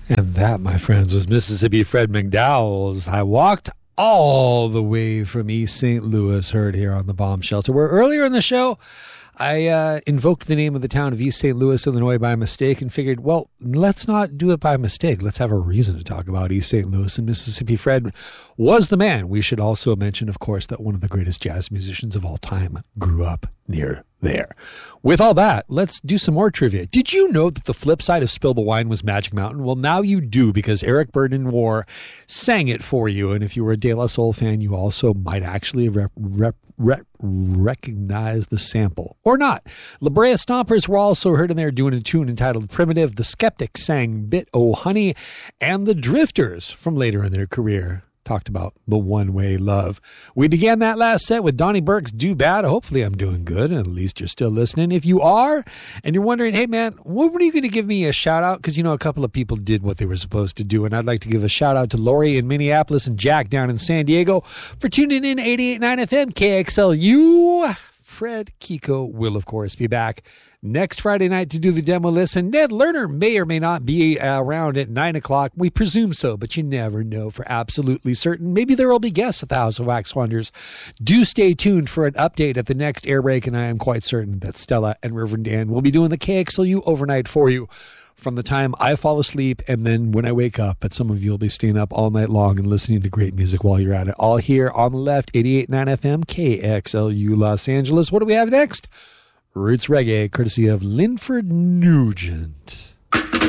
And that, my friends, was Mississippi Fred McDowell's I Walked All the Way from East St. Louis, heard here on the Bomb Shelter, where earlier in the show, I invoked the name of the town of East St. Louis, Illinois by mistake and figured, well, let's not do it by mistake. Let's have a reason to talk about East St. Louis. And Mississippi Fred was the man. We should also mention, of course, that one of the greatest jazz musicians of all time grew up near there. With all that, let's do some more trivia. Did you know that the flip side of Spill the Wine was Magic Mountain? Well, now you do, because Eric Burdon War sang it for you. And if you were a De La Soul fan, you also might actually recognize the sample. Or not. La Brea Stompers were also heard in there doing a tune entitled Primitive. The Skeptics sang Bit O' Honey. And the Drifters, from later in their career, talked about the one-way love. We began that last set with Donnie Burke's Do Bad. Hopefully I'm doing good, and at least you're still listening. If you are, and you're wondering, hey man, when are you going to give me a shout out? Because you know a couple of people did what they were supposed to do, and I'd like to give a shout out to Lori in Minneapolis and Jack down in San Diego for tuning in 88.9 FM KXLU. Fred Kiko will, of course, be back next Friday night to do the demo listen. Ned Lerner may or may not be around at 9 o'clock. We presume so, but you never know for absolutely certain. Maybe there will be guests at the House of Wax Wonders. Do stay tuned for an update at the next air break, and I am quite certain that Stella and Reverend Dan will be doing the KXLU overnight for you from the time I fall asleep, and then when I wake up. But some of you will be staying up all night long and listening to great music while you're at it. All here on the left, 88.9 FM, KXLU Los Angeles. What do we have next? Roots Reggae, courtesy of Linford Nugent.